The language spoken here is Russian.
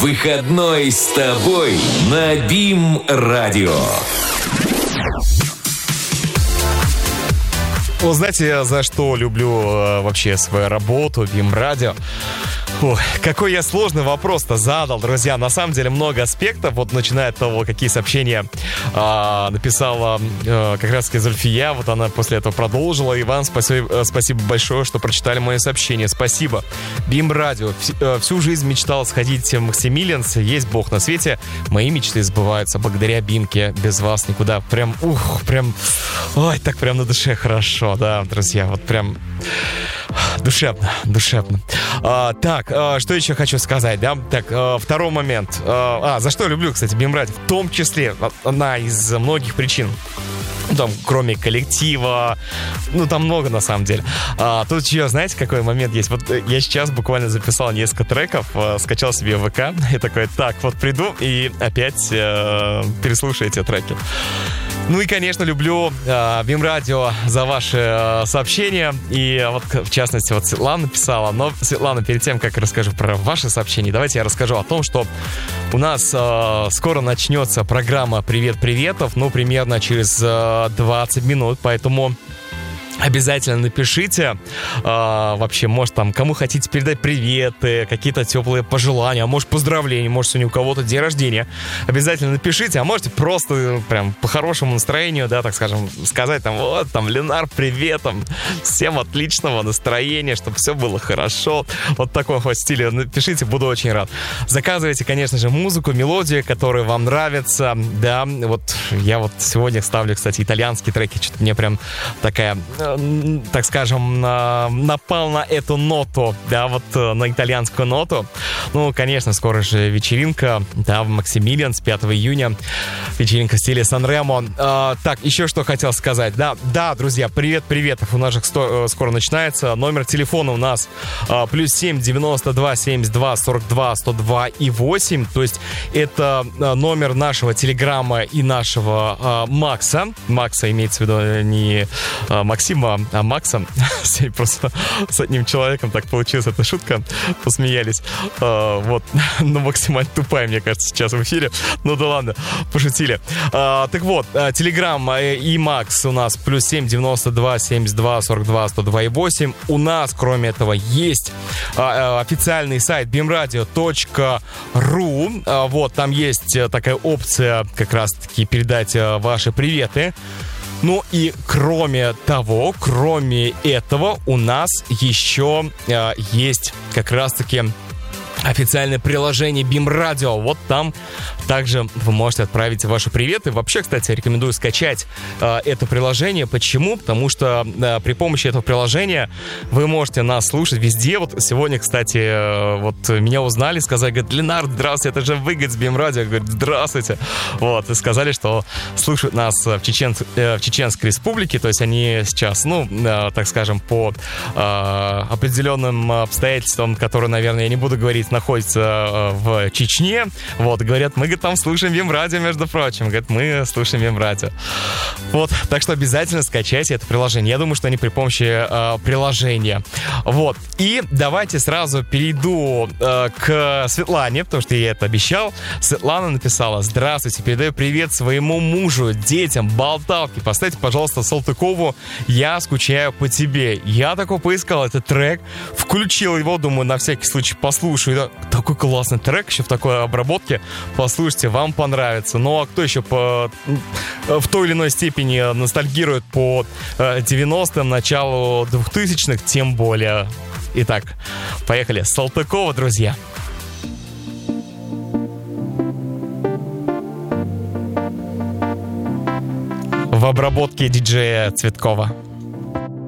Выходной с тобой на БИМ-радио. Вы знаете, за что люблю вообще свою работу, БИМ-радио? Какой я сложный вопрос-то задал, друзья. На самом деле много аспектов. Вот начиная от того, какие сообщения написала как раз-таки Зульфия. Вот она после этого продолжила. Иван, спасибо большое, что прочитали мое сообщение. Спасибо. БИМ-радио. Всю жизнь мечтал сходить в Максимилианс. Есть Бог на свете. Мои мечты сбываются благодаря БИМке. Без вас никуда. Прям, ой, так прям на душе хорошо, да, друзья. Вот прям... Душевно. Так, что еще хочу сказать, да? Так, второй момент. За что люблю, кстати, БИМ-радио? В том числе, одна из многих причин. Там, кроме коллектива, там много на самом деле. Тут еще, знаете, какой момент есть? Вот я сейчас буквально записал несколько треков, скачал себе в ВК, и такой, так, вот приду и опять переслушаю эти треки. Ну и, конечно, люблю БИМ-радио за ваши сообщения. И вот, в частности, вот Светлана писала. Но, Светлана, перед тем, как расскажу про ваши сообщения, давайте я расскажу о том, что у нас скоро начнется программа «Привет-приветов», примерно через 20 минут, поэтому... Обязательно напишите, вообще, может, там, кому хотите передать приветы, какие-то теплые пожелания, а может, поздравления, может, сегодня у кого-то день рождения. Обязательно напишите, а можете просто прям по хорошему настроению, да, так скажем, сказать там, вот, там, Ленар, привет, там, всем отличного настроения, чтобы все было хорошо. Вот в таком вот стиле напишите, буду очень рад. Заказывайте, конечно же, музыку, мелодию, которая вам нравится, да, вот я вот сегодня ставлю, кстати, итальянские треки, что-то мне прям такая... так скажем, напал на эту ноту, да, вот на итальянскую ноту. Конечно, скоро же вечеринка, да, в Максимилианс, 5 июня, вечеринка в стиле Сан-Ремо. Так, еще что хотел сказать, да, друзья, привет, у нас же скоро начинается. Номер телефона у нас +7 92 72 42 102 и 8, то есть это номер нашего телеграмма и нашего Макса имеется в виду не Максима, а Макса. Просто с одним человеком так получилась эта шутка. Посмеялись. Вот. Максимально тупая, мне кажется, сейчас в эфире. Да ладно, пошутили. Так вот, Телеграм и Макс у нас +7 92 72 42 102 и 8. У нас, кроме этого, есть официальный сайт bimradio.ru. Вот, там есть такая опция как раз-таки передать ваши приветы. И кроме этого, у нас еще есть как раз-таки официальное приложение БИМ-радио. Вот там также вы можете отправить ваши приветы. Вообще, кстати, рекомендую скачать это приложение. Почему? Потому что при помощи этого приложения вы можете нас слушать везде. Вот сегодня, кстати, вот меня узнали, сказали, говорят, Ленар, здравствуйте, это же вы, говорит, с БИМ-радио. Говорит, здравствуйте. Вот, и сказали, что слушают нас в Чеченской Республике. То есть они сейчас, так скажем, по определенным обстоятельствам, которые, наверное, я не буду говорить, находится в Чечне. Вот, говорят, мы, говорит, там слушаем БИМ-радио, между прочим. Говорят, мы слушаем БИМ-радио. Вот, так что обязательно скачайте это приложение. Я думаю, что они при помощи приложения. Вот, и давайте сразу перейду к Светлане, потому что я это обещал. Светлана написала: здравствуйте, передаю привет своему мужу, детям, болталке. Поставьте, пожалуйста, Салтыкову «Я скучаю по тебе». Я такой поискал этот трек, включил его, думаю, на всякий случай послушаю. Такой классный трек еще в такой обработке. Послушайте, вам понравится. А кто еще в той или иной степени ностальгирует по 90-м, началу 2000-х, тем более. Итак, поехали. Салтыкова, друзья. В обработке диджея Цветкова.